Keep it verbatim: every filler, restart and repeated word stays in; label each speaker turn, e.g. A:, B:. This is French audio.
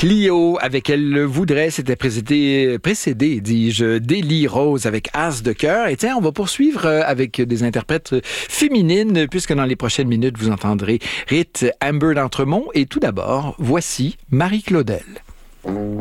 A: Clio, avec Elle voudrait, c'était précédé, précédé, dis-je, d'Élie Rose avec As de cœur. Et tiens, on va poursuivre avec des interprètes féminines, puisque dans les prochaines minutes, vous entendrez Rite Amber d'Entremont. Et tout d'abord, voici Marie Claudel.